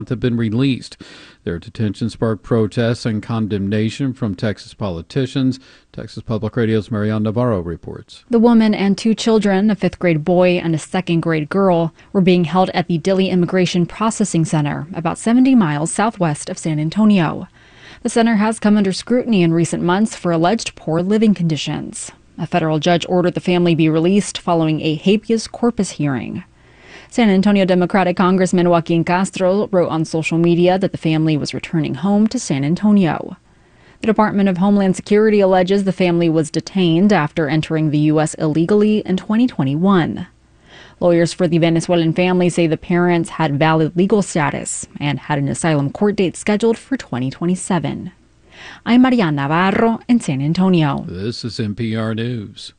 have been released. Their detention sparked protests and condemnation from Texas politicians. Texas Public Radio's Marianne Navarro reports. The woman and 2 children, a 5th-grade boy and a 2nd-grade girl, were being held at the Dilley Immigration Processing Center, about 70 miles southwest of San Antonio. The center has come under scrutiny in recent months for alleged poor living conditions. A federal judge ordered the family be released following a habeas corpus hearing. San Antonio Democratic Congressman Joaquin Castro wrote on social media that the family was returning home to San Antonio. The Department of Homeland Security alleges the family was detained after entering the U.S. illegally in 2021. Lawyers for the Venezuelan family say the parents had valid legal status and had an asylum court date scheduled for 2027. I'm Marianne Navarro in San Antonio. This is NPR News.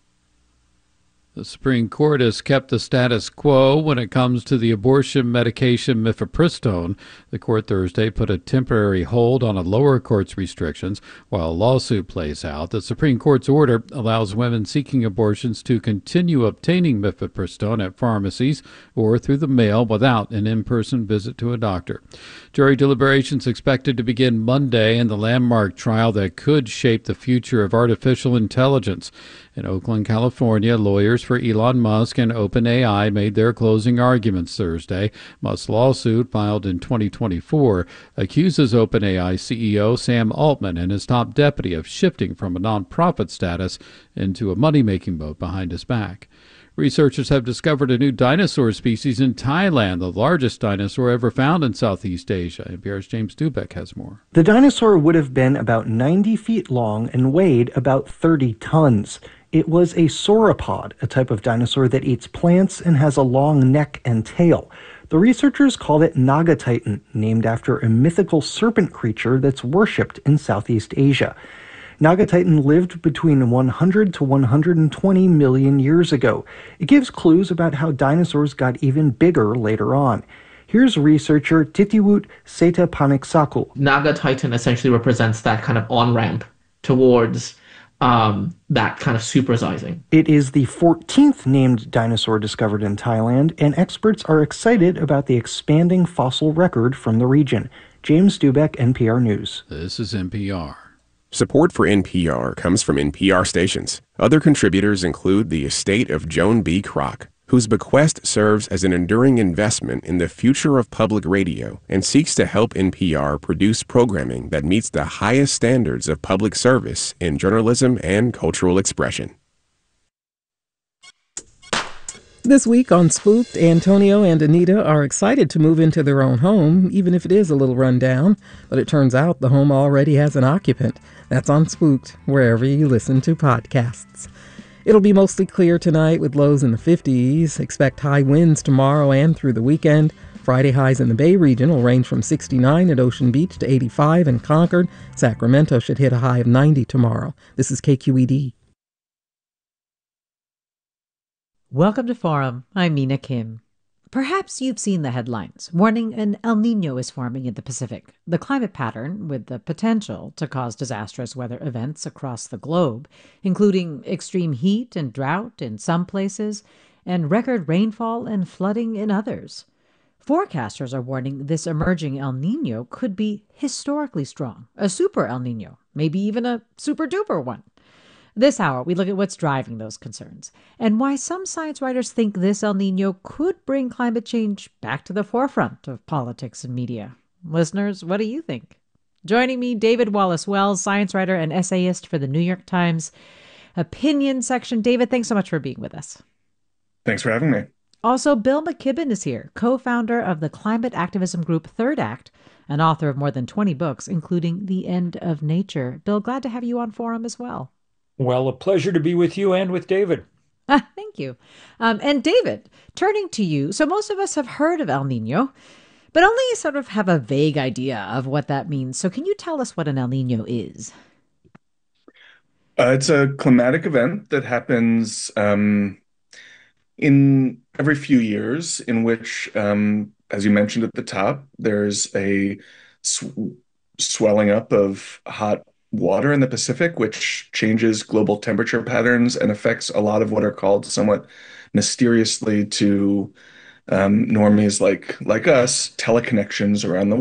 The Supreme Court has kept the status quo when it comes to the abortion medication mifepristone. The court Thursday put a temporary hold on a lower court's restrictions while a lawsuit plays out. The Supreme Court's order allows women seeking abortions to continue obtaining mifepristone at pharmacies or through the mail without an in-person visit to a doctor. Jury deliberations expected to begin Monday in the landmark trial that could shape the future of artificial intelligence. In Oakland, California, lawyers for Elon Musk and OpenAI made their closing arguments Thursday. Musk's lawsuit, filed in 2024, accuses OpenAI CEO Sam Altman and his top deputy of shifting from a nonprofit status into a money-making mode behind his back. Researchers have discovered a new dinosaur species in Thailand, the largest dinosaur ever found in Southeast Asia. NPR's James Dubeck has more. The dinosaur would have been about 90 feet long and weighed about 30 tons. It was a sauropod, a type of dinosaur that eats plants and has a long neck and tail. The researchers called it Nagatitan, named after a mythical serpent creature that's worshipped in Southeast Asia. Nagatitan lived between 100 to 120 million years ago. It gives clues about how dinosaurs got even bigger later on. Here's researcher Titiwut Setapaniksaku. Nagatitan essentially represents that kind of on-ramp towards that kind of supersizing. It is the 14th named dinosaur discovered in Thailand, and experts are excited about the expanding fossil record from the region. James Dubeck, NPR News. This is NPR. Support for NPR comes from NPR stations. Other contributors include the estate of Joan B. Kroc, whose bequest serves as an enduring investment in the future of public radio and seeks to help NPR produce programming that meets the highest standards of public service in journalism and cultural expression. This week on Spooked, Antonio and Anita are excited to move into their own home, even if it is a little run down. But it turns out the home already has an occupant. That's on Spooked, wherever you listen to podcasts. It'll be mostly clear tonight with lows in the 50s. Expect high winds tomorrow and through the weekend. Friday highs in the Bay region will range from 69 at Ocean Beach to 85 in Concord. Sacramento should hit a high of 90 tomorrow. This is KQED. Welcome to Forum. I'm Mina Kim. Perhaps you've seen the headlines warning an El Niño is forming in the Pacific. The climate pattern with the potential to cause disastrous weather events across the globe, including extreme heat and drought in some places, and record rainfall and flooding in others. Forecasters are warning this emerging El Niño could be historically strong, a super El Niño, maybe even a super duper one. This hour, we look at what's driving those concerns and why some science writers think this El Niño could bring climate change back to the forefront of politics and media. Listeners, what do you think? Joining me, David Wallace Wells, science writer and essayist for the New York Times opinion section. David, thanks so much for being with us. Thanks for having me. Also, Bill McKibben is here, co-founder of the climate activism group Third Act and author of more than 20 books, including The End of Nature. Bill, glad to have you on Forum as well. Well, a pleasure to be with you and with David. Thank you. And David, turning to you, so most of us have heard of El Niño, but only sort of have a vague idea of what that means. So can you tell us what an El Niño is? It's a climatic event that happens in every few years in which, as you mentioned at the top, there's a swelling up of hot water in the Pacific, which changes global temperature patterns and affects a lot of what are called somewhat mysteriously to normies like us teleconnections around the